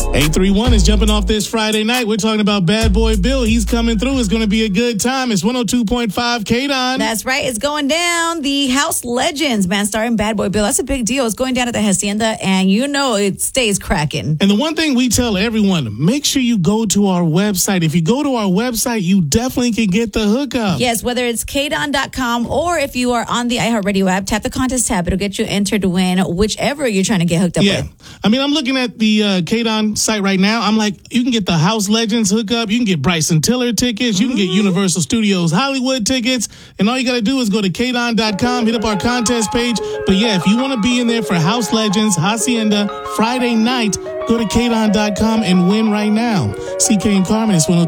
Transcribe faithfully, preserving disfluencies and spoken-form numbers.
eight three one is jumping off this Friday night. We're talking about Bad Boy Bill. He's coming through. It's going to be a good time. It's one oh two point five K-Don. That's right. It's going down. The House Legends, man, starring Bad Boy Bill. That's a big deal. It's going down at the Hacienda, and you know it stays cracking. And the one thing we tell everyone, make sure you go to our website. If you go to our website, you definitely can get the hookup. Yes, whether it's K don dot com or if you are on the iHeartRadio app, tap the contest tab. It'll get you entered to win whichever you're trying to get hooked up yeah. with. I mean, I'm looking at the uh, K-Don site right now. I'm like, you can get the House Legends hookup. You can get Bryson Tiller tickets. You can get Universal Studios Hollywood tickets. And all you got to do is go to K don dot com, hit up our contest page. But yeah, if you want to be in there for House Legends, Hacienda, Friday night, go to K don dot com and win right now. C K and Carmen, it's one oh two.